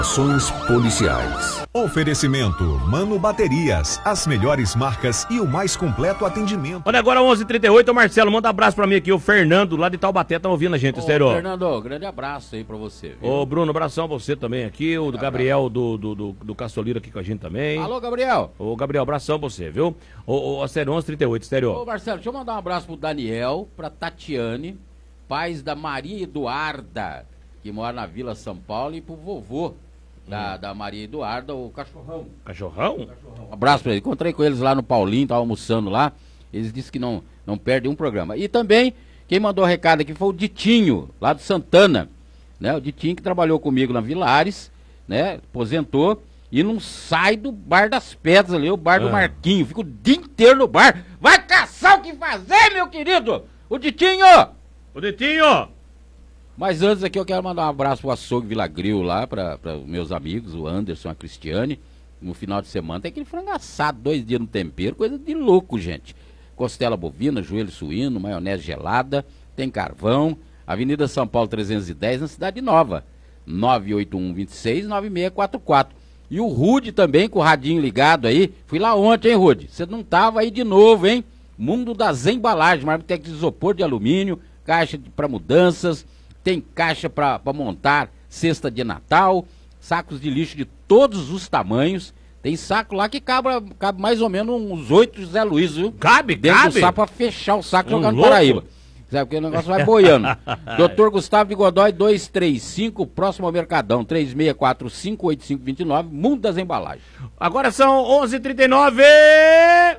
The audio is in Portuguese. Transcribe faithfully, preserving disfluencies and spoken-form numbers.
Ações policiais. Oferecimento Mano Baterias, as melhores marcas e o mais completo atendimento. Olha, agora onze e trinta e oito, Marcelo, manda um abraço pra mim aqui, o Fernando, lá de Taubaté, tá ouvindo a gente, Ô, sério. Fernando, grande abraço aí pra você. Viu? Ô, Bruno, abração pra você também aqui, o do Gabriel do, do, do, do Castoliro aqui com a gente também. Alô, Gabriel. Ô, Gabriel, abração pra você, viu? Ô, ô, sério, onze e trinta e oito, sério. Ô, Marcelo, deixa eu mandar um abraço pro Daniel, pra Tatiane, pais da Maria Eduarda, que mora na Vila São Paulo, e pro vovô da, hum. da Maria Eduarda, o Cachorrão. Cachorrão? Cachorrão. Um abraço pra ele. Encontrei com eles lá no Paulinho, tava almoçando lá. Eles disseram que não, não perdem um programa. E também, quem mandou recado aqui foi o Ditinho, lá de Santana. Né? O Ditinho que trabalhou comigo na Vilares, né? Aposentou e não sai do Bar das Pedras ali, o bar do ah. Marquinho. Fica o dia inteiro no bar. Vai caçar o que fazer, meu querido! O Ditinho! O Ditinho! Mas antes aqui eu quero mandar um abraço pro Açougue Vila Grill lá, para os meus amigos, o Anderson, a Cristiane. No final de semana tem aquele frango assado, dois dias no tempero, coisa de louco, gente. Costela bovina, joelho suíno, maionese gelada, tem carvão. Avenida São Paulo trezentos e dez, na Cidade Nova. nove oito um, dois seis, nove seis quatro quatro. E o Rude também, com o radinho ligado aí. Fui lá ontem, hein, Rude? Você não tava aí de novo, hein? Mundo das embalagens, marmitex de isopor de alumínio, caixa para mudanças, tem caixa para montar cesta de Natal, sacos de lixo de todos os tamanhos. Tem saco lá que cabe, cabe mais ou menos uns oito Zé Luiz, viu? Cabe, Dentro cabe? do saco pra fechar o saco Um jogando louco. Paraíba. Sabe, porque o negócio vai boiando. doutor Gustavo de Godoy, duzentos e trinta e cinco, próximo ao Mercadão, três seis quatro cinco, oito cinco dois nove, Mundo das Embalagens. Agora são onze e trinta e nove.